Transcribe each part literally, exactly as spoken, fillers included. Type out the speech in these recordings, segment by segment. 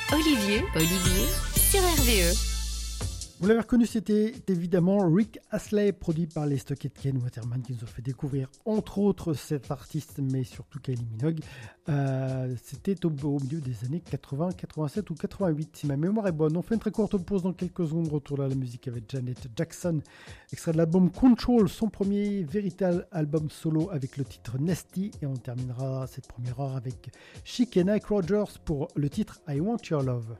Olivier, Olivier, sur R V E. Vous l'avez reconnu, c'était évidemment Rick Astley, produit par les Stockett Ken Waterman, qui nous ont fait découvrir entre autres cet artiste, mais surtout Kylie Minogue. Euh, c'était au, au milieu des années quatre-vingts, quatre-vingt-sept ou quatre-vingt-huit, si ma mémoire est bonne. On fait une très courte pause dans quelques secondes, retour à la musique avec Janet Jackson, extrait de l'album Control, son premier véritable album solo avec le titre Nasty, et on terminera cette première heure avec Chic et Nike Rogers pour le titre I Want Your Love.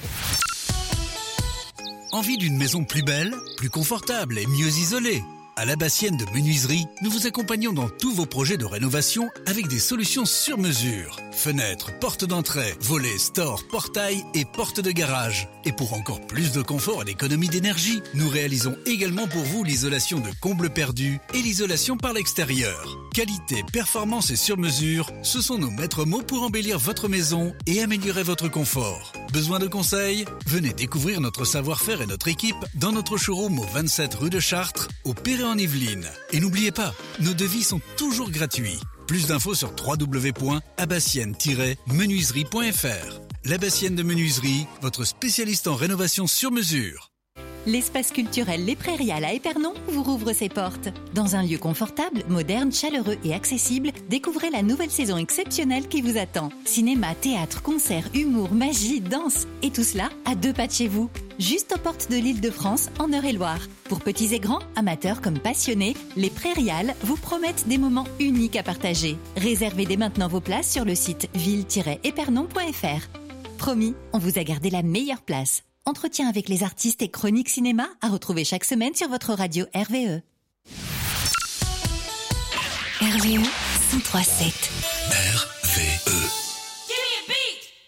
Envie d'une maison plus belle, plus confortable et mieux isolée? À l'Abassienne de Menuiserie, nous vous accompagnons dans tous vos projets de rénovation avec des solutions sur mesure. Fenêtres, portes d'entrée, volets, stores, portails et portes de garage. Et pour encore plus de confort et d'économie d'énergie, nous réalisons également pour vous l'isolation de combles perdus et l'isolation par l'extérieur. Qualité, performance et sur mesure, ce sont nos maîtres mots pour embellir votre maison et améliorer votre confort. Besoin de conseils? Venez découvrir notre savoir-faire et notre équipe dans notre showroom au vingt-sept rue de Chartres, au Perret-en-Yvelines. Et n'oubliez pas, nos devis sont toujours gratuits. Plus d'infos sur w w w point abassienne tiret menuiserie point f r. L'Abassienne de Menuiserie, votre spécialiste en rénovation sur mesure. L'espace culturel Les Prairiales à Épernon vous rouvre ses portes. Dans un lieu confortable, moderne, chaleureux et accessible, découvrez la nouvelle saison exceptionnelle qui vous attend. Cinéma, théâtre, concerts, humour, magie, danse, et tout cela à deux pas de chez vous. Juste aux portes de l'Île-de-France, en Eure-et-Loire. Pour petits et grands, amateurs comme passionnés, les Prairiales vous promettent des moments uniques à partager. Réservez dès maintenant vos places sur le site ville tiret épernon point f r. Promis, on vous a gardé la meilleure place. Entretien avec les artistes et chroniques cinéma à retrouver chaque semaine sur votre radio R V E. R V E cent trois sept. Mère,